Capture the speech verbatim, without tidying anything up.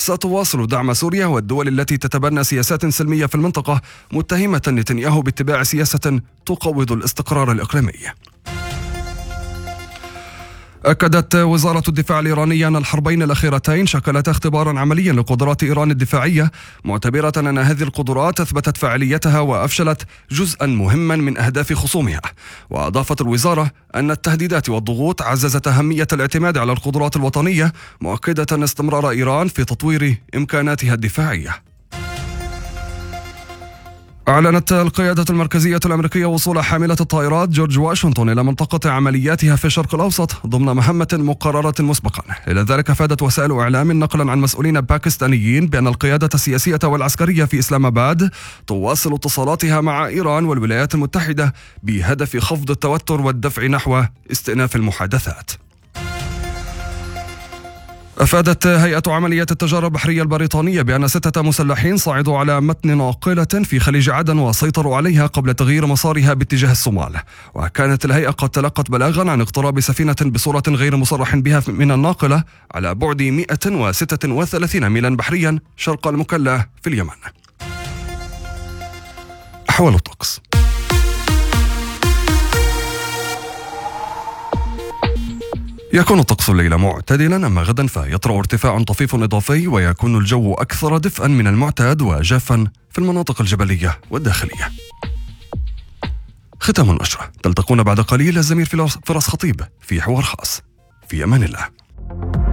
ستواصل دعم سوريا والدول التي تتبنى سياسات سلمية في المنطقة، متهمة نتنياهو باتباع سياسة تقوض الاستقرار الإقليمي. أكدت وزارة الدفاع الإيرانية أن الحربين الأخيرتين شكلتا اختبارا عمليا لقدرات إيران الدفاعية، معتبرة أن هذه القدرات أثبتت فاعليتها وأفشلت جزءا مهما من أهداف خصومها. وأضافت الوزارة أن التهديدات والضغوط عززت أهمية الاعتماد على القدرات الوطنية، مؤكدة استمرار إيران في تطوير إمكاناتها الدفاعية. أعلنت القيادة المركزية الأمريكية وصول حاملة الطائرات جورج واشنطن إلى منطقة عملياتها في الشرق الأوسط ضمن مهمة مقررة مسبقا. إلى ذلك أفادت وسائل إعلام نقلا عن مسؤولين باكستانيين بأن القيادة السياسية والعسكرية في إسلام آباد تواصل اتصالاتها مع إيران والولايات المتحدة بهدف خفض التوتر والدفع نحو استئناف المحادثات. أفادت هيئة عمليات التجارة البحرية البريطانية بأن ستة مسلحين صعدوا على متن ناقلة في خليج عدن وسيطروا عليها قبل تغيير مسارها باتجاه الصومال. وكانت الهيئة قد تلقت بلاغا عن اقتراب سفينة بصورة غير مصرح بها من الناقلة على بعد مئة وستة وثلاثين ميلا بحريا شرق المكلا في اليمن. أحوال الطقس. يكون الطقس الليلة معتدلا، أما غدا فيطرأ ارتفاع طفيف إضافي ويكون الجو أكثر دفئا من المعتاد وجافا في المناطق الجبلية والداخلية. ختام النشرة، تلتقون بعد قليل الزميل فراس خطيب في حوار خاص. في أمان الله.